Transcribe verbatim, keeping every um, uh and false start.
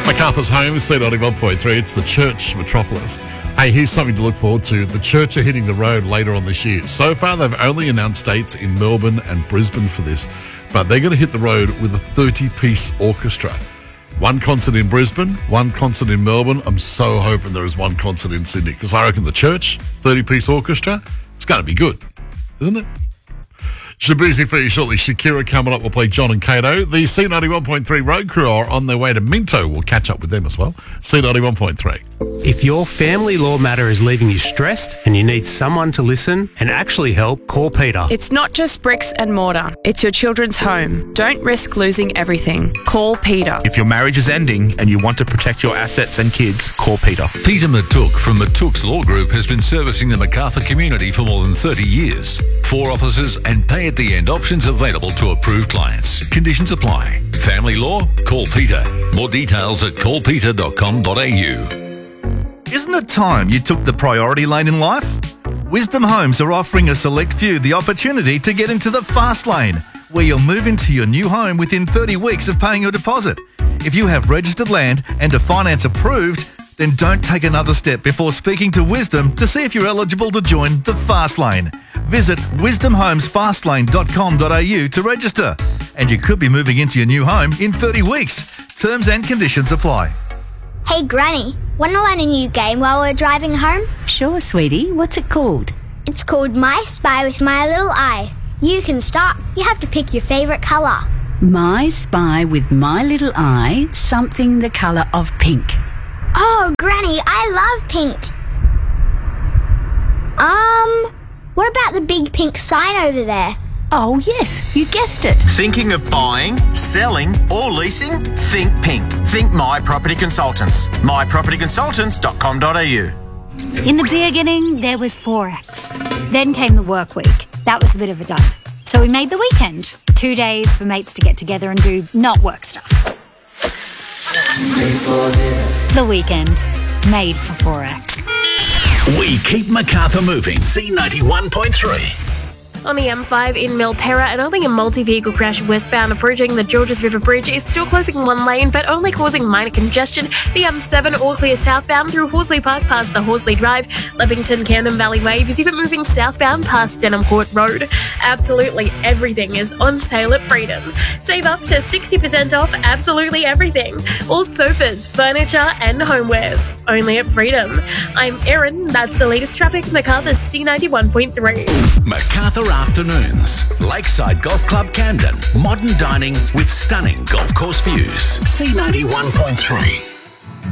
MacArthur's Home, C ninety-one point three. It's the church metropolis. Hey, here's something to look forward to. The church are hitting the road later on this year. So far, they've only announced dates in Melbourne and Brisbane for this, but they're going to hit the road with a thirty-piece orchestra. One concert in Brisbane, one concert in Melbourne. I'm so hoping there is one concert in Sydney, because I reckon the church, thirty-piece orchestra, it's going to be good, isn't it? Shabuzi for you shortly. Shakira coming up. We'll play John and Kato. The C ninety-one point three road crew are on their way to Minto. We'll catch up with them as well. C ninety-one point three. If your family law matter is leaving you stressed and you need someone to listen and actually help, call Peter. It's not just bricks and mortar. It's your children's home. Don't risk losing everything. Call Peter. If your marriage is ending and you want to protect your assets and kids, call Peter. Peter Matuk from Matuk's Law Group has been servicing the MacArthur community for more than thirty years. Four offices and pay at the end options available to approved clients. Conditions apply. Family law? Call Peter. More details at call peter dot com dot a u. Isn't it time you took the priority lane in life? Wisdom Homes are offering a select few the opportunity to get into the fast lane, where you'll move into your new home within thirty weeks of paying your deposit. If you have registered land and a finance approved, then don't take another step before speaking to Wisdom to see if you're eligible to join the fast lane. Visit wisdom homes fast lane dot com dot a u to register, and you could be moving into your new home in thirty weeks. Terms and conditions apply. Hey Granny, want to learn a new game while we're driving home? Sure, sweetie. What's it called? It's called My Spy with My Little Eye. You can start. You have to pick your favourite colour. My Spy with My Little Eye, something the colour of pink. Oh, Granny, I love pink. Um, what about the big pink sign over there? Oh, yes, you guessed it. Thinking of buying, selling or leasing? Think pink. Think My Property Consultants. my property consultants dot com dot a u. In the beginning, there was Forex. Then came the work week. That was a bit of a dud. So we made the weekend. Two days for mates to get together and do not work stuff. The weekend. Made for Forex. We keep MacArthur moving. C ninety-one point three. On the M five in Milperra, an only a multi-vehicle crash westbound approaching the Georges River Bridge is still closing one lane, but only causing minor congestion. The M seven all clear southbound through Horsley Park past the Horsley Drive, Leppington, Camden Valley Way, is even moving southbound past Denham Court Road. Absolutely everything is on sale at Freedom. Save up to sixty percent off absolutely everything. All sofas, furniture and homewares. Only at Freedom. I'm Erin, that's the latest traffic, MacArthur's C ninety-one point three. MacArthur Afternoons. Lakeside Golf Club Camden. Modern dining with stunning golf course views. C ninety-one point three.